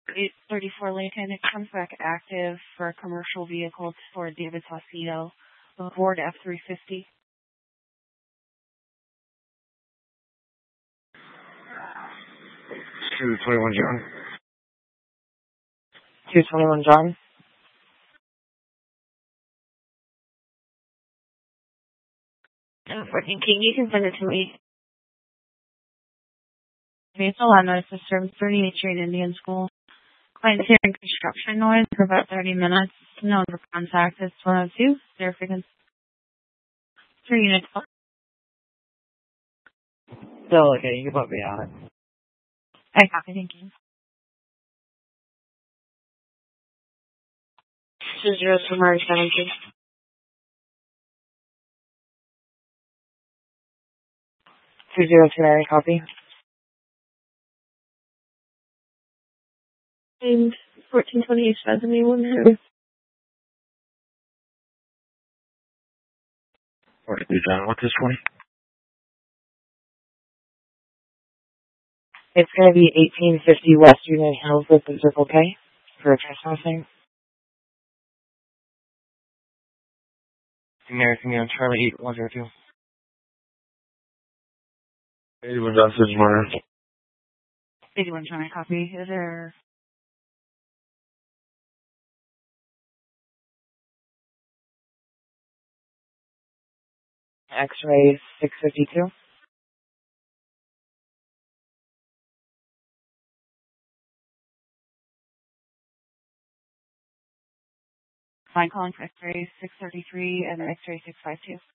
834 Lincoln, it comes back active for a commercial vehicle for David Saucedo, Ford F-350. 221 John. 221 John. Can you can send it to me? It's a lot noise system, 38 Street Indian School. Client's hearing construction noise for about 30 minutes. Known for contact is 102. There frequency 3 units. Still okay, you can put me on it. I copy, thank you. 202 Murray 17. 202 Mary, copy. And 1428 71. 42 John, what's this 20? It's going to be 1850 West Union Hills with the Circle K for trespassing. American Young Charlie 8102. 81 John, Susan Murray. 81 John, I copy. Is there... X-ray 652. Fine calling for X-ray 633 and X-ray 652.